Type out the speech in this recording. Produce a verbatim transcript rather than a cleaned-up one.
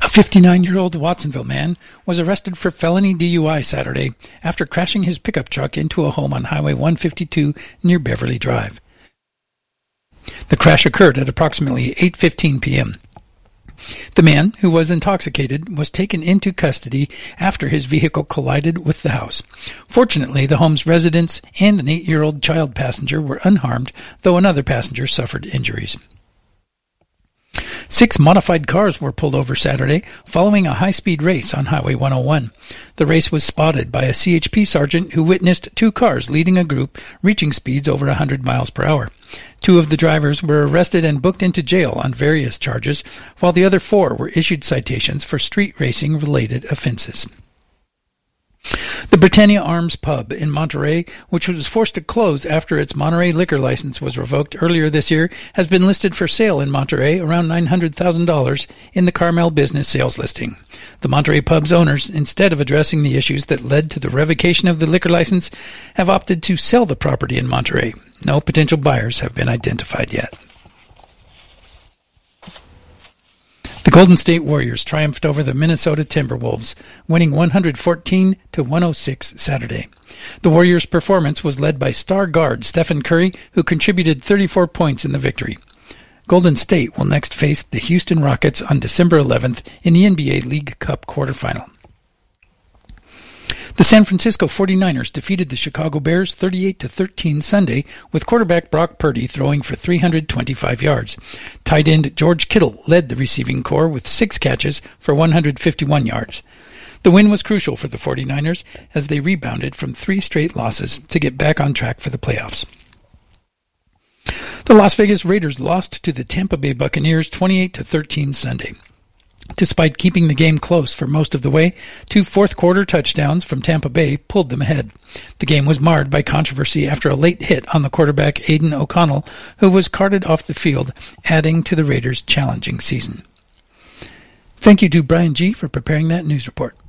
A fifty-nine-year-old Watsonville man was arrested for felony D U I Saturday after crashing his pickup truck into a home on Highway one fifty-two near Beverly Drive. The crash occurred at approximately eight fifteen p.m. The man, who was intoxicated, was taken into custody after his vehicle collided with the house. Fortunately, the home's residents and an eight-year-old child passenger were unharmed, though another passenger suffered injuries. Six modified cars were pulled over Saturday following a high-speed race on Highway one oh one. The race was spotted by a C H P sergeant who witnessed two cars leading a group reaching speeds over one hundred miles per hour. Two of the drivers were arrested and booked into jail on various charges, while the other four were issued citations for street racing-related offenses. The Britannia Arms Pub in Monterey, which was forced to close after its Monterey liquor license was revoked earlier this year, has been listed for sale in Monterey around nine hundred thousand dollars in the Carmel business sales listing. The Monterey Pub's owners, instead of addressing the issues that led to the revocation of the liquor license, have opted to sell the property in Monterey. No potential buyers have been identified yet. The Golden State Warriors triumphed over the Minnesota Timberwolves, winning one fourteen to one oh six Saturday. The Warriors' performance was led by star guard Stephen Curry, who contributed thirty-four points in the victory. Golden State will next face the Houston Rockets on December eleventh in the N B A League Cup quarterfinal. The San Francisco forty-niners defeated the Chicago Bears thirty-eight to thirteen Sunday, with quarterback Brock Purdy throwing for three hundred twenty-five yards. Tight end George Kittle led the receiving corps with six catches for one hundred fifty-one yards. The win was crucial for the forty-niners as they rebounded from three straight losses to get back on track for the playoffs. The Las Vegas Raiders lost to the Tampa Bay Buccaneers twenty-eight to thirteen Sunday. Despite keeping the game close for most of the way, two fourth-quarter touchdowns from Tampa Bay pulled them ahead. The game was marred by controversy after a late hit on the quarterback Aiden O'Connell, who was carted off the field, adding to the Raiders' challenging season. Thank you to Brian G. for preparing that news report.